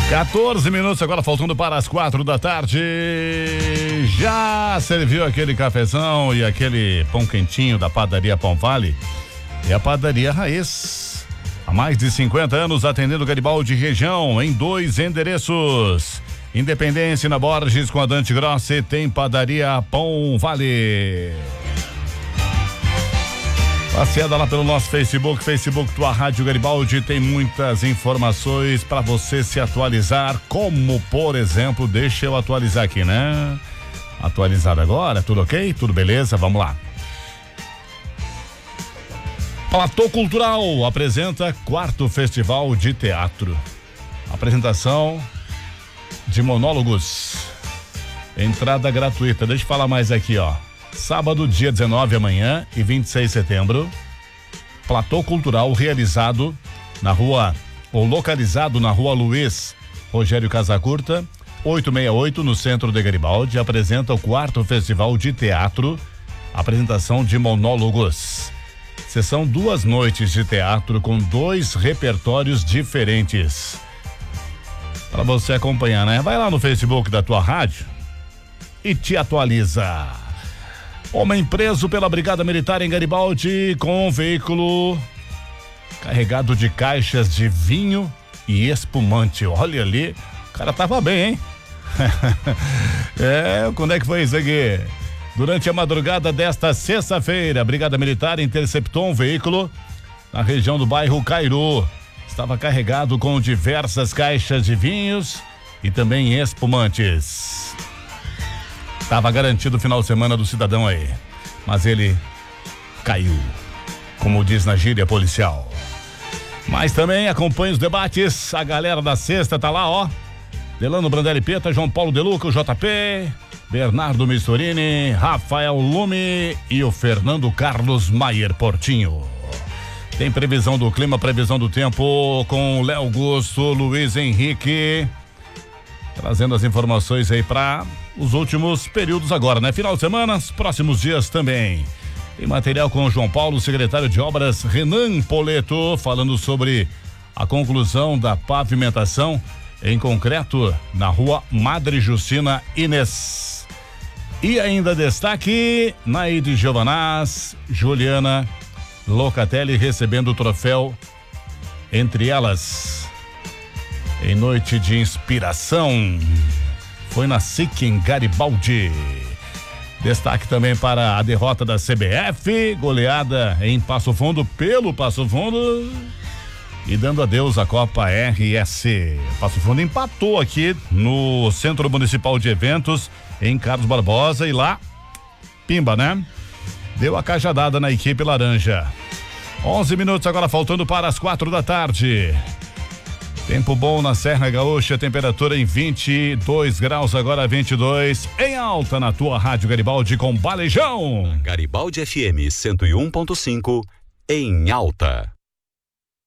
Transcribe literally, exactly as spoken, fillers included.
quatorze minutos agora, faltando para as quatro da tarde. Já serviu aquele cafezão e aquele pão quentinho da padaria Pão Vale? É a padaria Raiz. Há mais de cinquenta anos atendendo Garibaldi região em dois endereços. Independência na Borges com a Dante Grossi, tem padaria Pão Vale. Passeada lá pelo nosso Facebook, Facebook Tua Rádio Garibaldi, tem muitas informações para você se atualizar, como por exemplo, deixa eu atualizar aqui, né? Atualizado agora, tudo ok? Tudo beleza? Vamos lá. Platô Cultural apresenta quarto Festival de Teatro. Apresentação de monólogos. Entrada gratuita. Deixa eu falar mais aqui, ó. Sábado, dia dezenove, amanhã e vinte e seis de setembro. Platô Cultural realizado na rua, ou localizado na rua Luiz Rogério Casacurta, oitocentos e sessenta e oito, no centro de Garibaldi, apresenta o quarto Festival de Teatro. Apresentação de monólogos. São duas noites de teatro com dois repertórios diferentes. Para você acompanhar, né? Vai lá no Facebook da tua rádio e te atualiza. Homem preso pela Brigada Militar em Garibaldi com um veículo carregado de caixas de vinho e espumante. Olha ali, o cara tava bem, hein? É, quando é que foi isso aqui? Durante a madrugada desta sexta-feira, a Brigada Militar interceptou um veículo na região do bairro Cairu. Estava carregado com diversas caixas de vinhos e também espumantes. Estava garantido o final de semana do cidadão aí, mas ele caiu, como diz na gíria policial. Mas também acompanha os debates, a galera da sexta tá lá, ó. Delano Brandelli Peta, João Paulo De Luca, o J P, Bernardo Misturini, Rafael Lume e o Fernando Carlos Maier Portinho. Tem previsão do clima, previsão do tempo com Léo Gusto, Luiz Henrique, trazendo as informações aí para os últimos períodos agora, né? Final de semana, os próximos dias também. Tem material com o João Paulo, secretário de obras Renan Poleto, falando sobre a conclusão da pavimentação em concreto na rua Madre Justina Inês. E ainda destaque, Naide Giovanaz, Juliana Locatelli recebendo o troféu entre elas. Em noite de inspiração, foi na S I C em Garibaldi. Destaque também para a derrota da C B F, goleada em Passo Fundo pelo Passo Fundo e dando adeus à Copa R S. Passo Fundo empatou aqui no Centro Municipal de Eventos em Carlos Barbosa e lá, pimba, né? Deu a cajadada na equipe laranja. onze minutos agora faltando para as quatro da tarde. Tempo bom na Serra Gaúcha, temperatura em vinte e dois graus, agora vinte e dois, em alta na tua Rádio Garibaldi com Balejão. Garibaldi F M cento e um ponto cinco, em alta.